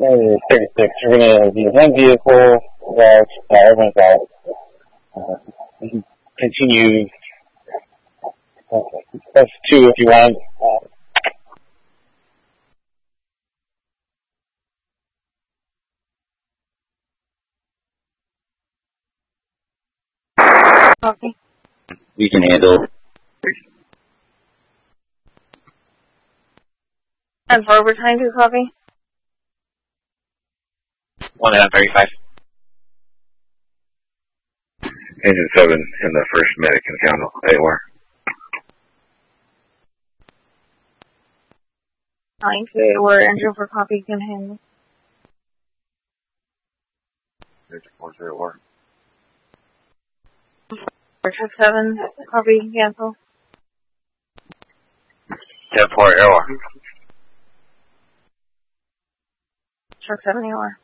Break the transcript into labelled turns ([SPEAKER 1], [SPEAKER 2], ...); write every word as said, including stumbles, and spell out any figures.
[SPEAKER 1] Uh, thirty-six. We're gonna be one vehicle that uh, everyone's out. Uh, you can continue. Uh, that's two if you want. Uh,
[SPEAKER 2] Copy.
[SPEAKER 3] We can handle.
[SPEAKER 2] And for overtime, two copy.
[SPEAKER 3] One out of thirty-five.
[SPEAKER 4] Engine seven in the first medic encounter. A O R.
[SPEAKER 2] Nine two, where engine for copy can handle.
[SPEAKER 4] Engine four zero R.
[SPEAKER 2] Truck seven, copy, cancel.
[SPEAKER 4] ten four A O R.
[SPEAKER 2] Truck seven, A O R.